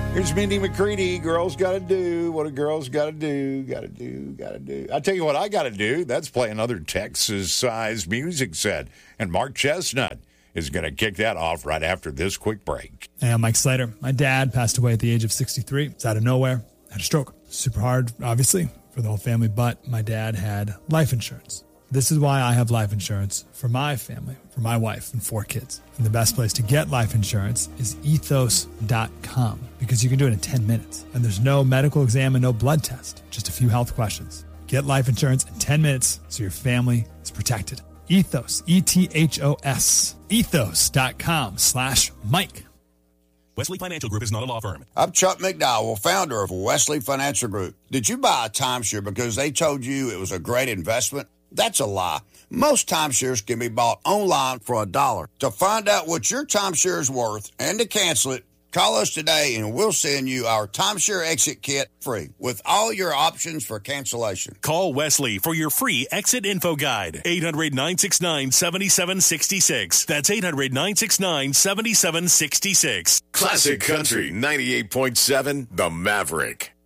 Here's Mindy McCready. Girls got to do what a girl's got to do. Got to do. I tell you what I got to do. That's play another Texas-sized music set. And Mark Chestnut is going to kick that off right after this quick break. Hey, I'm Mike Slater. My dad passed away at the age of 63. It's out of nowhere. Had a stroke. Super hard, obviously, for the whole family, but my dad had life insurance. This is why I have life insurance for my family, for my wife and 4 kids. And the best place to get life insurance is ethos.com because you can do it in 10 minutes. And there's no medical exam and no blood test, just a few health questions. Get life insurance in 10 minutes so your family is protected. Ethos, E-T-H-O-S, ethos.com/Mike. Wesley Financial Group is not a law firm. I'm Chuck McDowell, founder of Wesley Financial Group. Did you buy a timeshare because they told you it was a great investment? That's a lie. Most timeshares can be bought online for $1. To find out what your timeshare is worth and to cancel it, call us today and we'll send you our timeshare exit kit free with all your options for cancellation. Call Wesley for your free exit info guide. 800-969-7766. That's 800-969-7766. Classic Country 98.7, The Maverick.